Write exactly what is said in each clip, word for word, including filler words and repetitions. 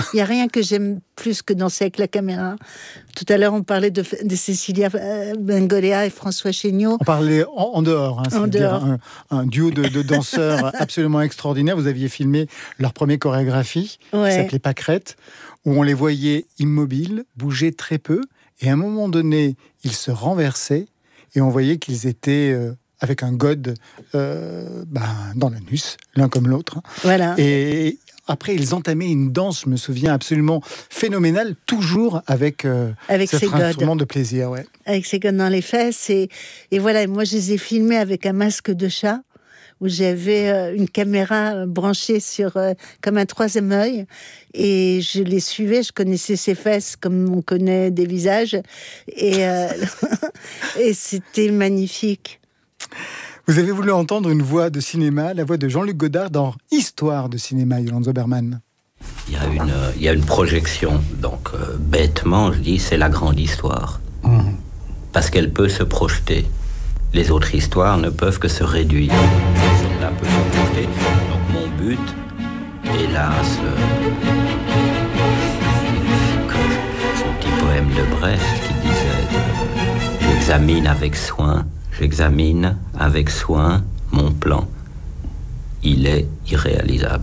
Il n'y a rien que j'aime plus que danser avec la caméra. Tout à l'heure, on parlait de, de Cécilia Bengoléa et François Chéniaud. On parlait en, en dehors, hein, en c'est-à-dire dehors. Un, un duo de, de danseurs absolument extraordinaire. Vous aviez filmé leur première chorégraphie, Ouais. qui s'appelait Pâquerette, où on les voyait immobiles, bouger très peu, et à un moment donné, ils se renversaient, et on voyait qu'ils étaient euh, avec un god euh, ben, dans l'anus, l'un comme l'autre. Voilà. Et après, ils entamaient une danse, je me souviens, absolument phénoménale, toujours avec, euh, avec cet ses instrument godes. de plaisir. Ouais. Avec ses godes dans les fesses. Et, et voilà, moi, je les ai filmés avec un masque de chat, où j'avais euh, une caméra branchée sur euh, comme un troisième œil, et je les suivais, je connaissais ses fesses comme on connaît des visages, et, euh, et c'était magnifique. Vous avez voulu entendre une voix de cinéma, la voix de Jean-Luc Godard dans Histoire de cinéma, Yolande Zoberman. Il y a une, euh, il y a une projection, donc euh, bêtement, je dis, c'est la grande histoire. Mmh. Parce qu'elle peut se projeter. Les autres histoires ne peuvent que se réduire. Celle-là peut se projeter. Donc mon but, hélas, euh, ce petit poème de Brecht qui disait euh, « J'examine avec soin, j'examine avec soin mon plan. Il est irréalisable. »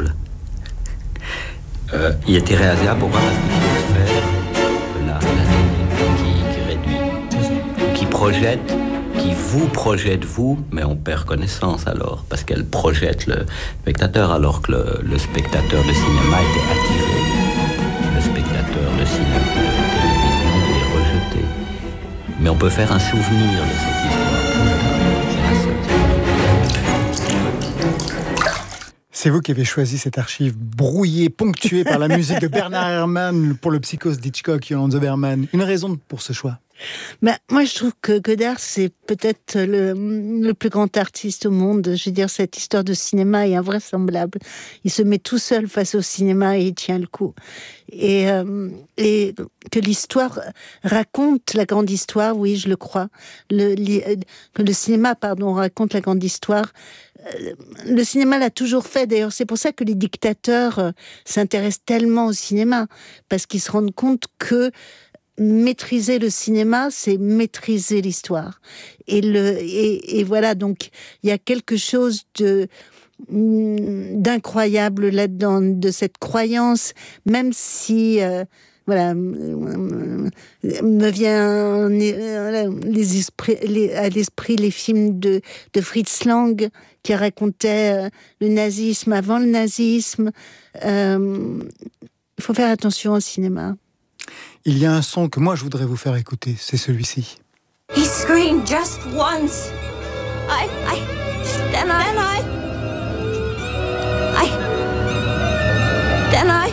Euh, il est irréalisable pour moi parce qu'il faut faire que l'art qui, qui réduit, qui projette, qui vous projette vous, mais on perd connaissance alors, parce qu'elle projette le spectateur, alors que le, le spectateur de cinéma était attiré. Le spectateur de cinéma, de télévision est rejeté. Mais on peut faire un souvenir de cette histoire. C'est vous qui avez choisi cette archive brouillée, ponctuée par la musique de Bernard Herrmann pour le Psychose d'Hitchcock, Yolande Zoberman. Une raison pour ce choix? Ben, moi, je trouve que Godard, c'est peut-être le, le plus grand artiste au monde. Je veux dire, cette histoire de cinéma est invraisemblable. Il se met tout seul face au cinéma et il tient le coup. Et, euh, et que l'histoire raconte la grande histoire, oui, je le crois. Le, que le cinéma, pardon, raconte la grande histoire. Le cinéma l'a toujours fait. D'ailleurs, c'est pour ça que les dictateurs euh, s'intéressent tellement au cinéma. Parce qu'ils se rendent compte que maîtriser le cinéma, c'est maîtriser l'histoire. Et, le, et, et voilà, donc, il y a quelque chose de, d'incroyable là-dedans, de cette croyance, même si... Euh, voilà, me vient les esprits, les, à l'esprit les films de, de Fritz Lang qui racontaient le nazisme avant le nazisme. Euh, il faut faire attention au cinéma. Il y a un son que moi je voudrais vous faire écouter, c'est celui-ci. He screamed just once. I, I, then I, then I, I, then I.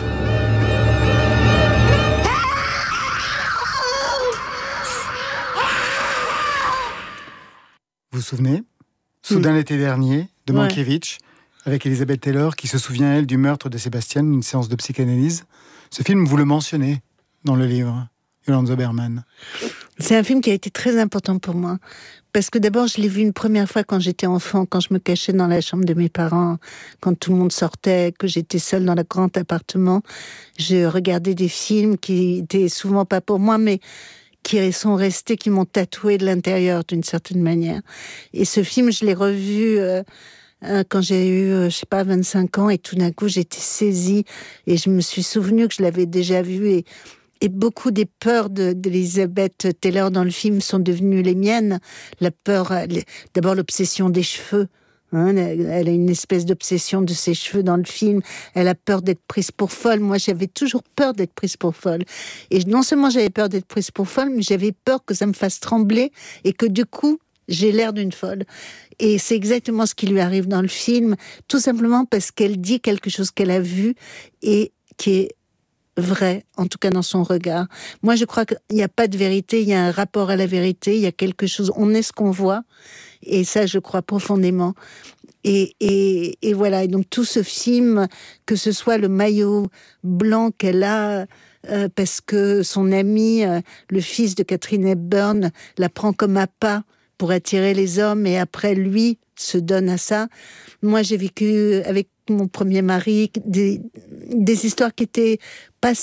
Vous vous souvenez ? Soudain mmh. l'été dernier, de ouais. Mankiewicz, avec Elizabeth Taylor, qui se souvient, elle, du meurtre de Sébastien, une séance de psychanalyse. Ce film, vous le mentionnez dans le livre, Yolande Zoberman. C'est un film qui a été très important pour moi. Parce que d'abord, je l'ai vu une première fois quand j'étais enfant, quand je me cachais dans la chambre de mes parents, quand tout le monde sortait, que j'étais seule dans le grand appartement. Je regardais des films qui étaient souvent pas pour moi, mais qui sont restés, qui m'ont tatoué de l'intérieur d'une certaine manière. Et ce film, je l'ai revu euh, euh, quand j'ai eu, euh, je sais pas, vingt-cinq ans, et tout d'un coup, j'étais saisie, et je me suis souvenu que je l'avais déjà vu, et, et beaucoup des peurs de, d'Elizabeth Taylor dans le film sont devenues les miennes. La peur, les, d'abord l'obsession des cheveux. Hein, elle a une espèce d'obsession de ses cheveux dans le film. Elle a peur d'être prise pour folle. Moi, j'avais toujours peur d'être prise pour folle. Et non seulement j'avais peur d'être prise pour folle, mais j'avais peur que ça me fasse trembler et que du coup, j'ai l'air d'une folle. Et c'est exactement ce qui lui arrive dans le film, tout simplement parce qu'elle dit quelque chose qu'elle a vu et qui est vrai, en tout cas dans son regard. Moi, je crois qu'il n'y a pas de vérité, il y a un rapport à la vérité, il y a quelque chose, on est ce qu'on voit. Et ça, je crois profondément. Et, et, et voilà. Et donc, tout ce film, que ce soit le maillot blanc qu'elle a, euh, parce que son ami, euh, le fils de Catherine Hepburn, la prend comme appât pour attirer les hommes, et après, lui, se donne à ça. Moi, j'ai vécu avec mon premier mari des, des histoires qui étaient pas